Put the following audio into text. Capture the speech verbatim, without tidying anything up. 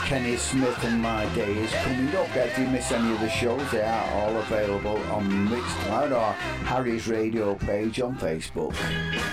Kenny Smith and My Day is coming up. If you miss any of the shows, they are all available on Mixcloud or Harry's Radio page on Facebook.